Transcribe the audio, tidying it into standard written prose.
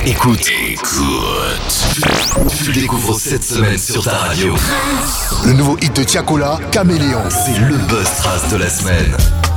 Écoute. Tu découvres cette semaine sur ta radio. Le nouveau hit de Tiakola, Caméléon. C'est le buzz trace de la semaine.